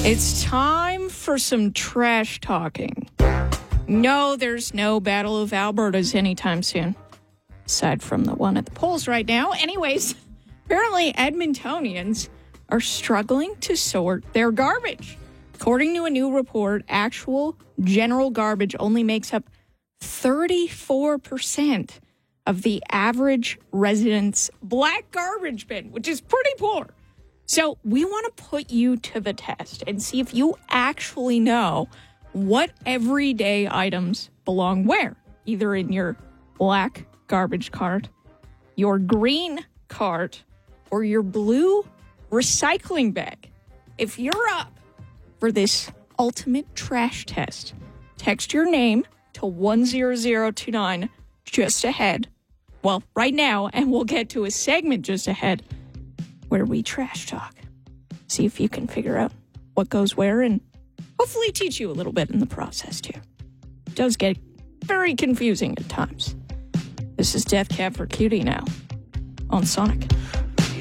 It's time for some trash talking. No, there's no Battle of Albertas anytime soon. Aside from the one at the polls right now. Anyways, apparently Edmontonians are struggling to sort their garbage. According to a new report, actual general garbage only makes up 34% of the average resident's black garbage bin, which is pretty poor. So we want to put you to the test and see if you actually know what everyday items belong where, either in your black garbage cart, your green cart, or your blue recycling bag. If you're up for this ultimate trash test, text your name to 10029 just ahead. Well, right now, and we'll get to a segment just ahead where we trash talk. See if you can figure out what goes where and hopefully teach you a little bit in the process, too. It does get very confusing at times. This is Death Cab for Cutie now on Sonic.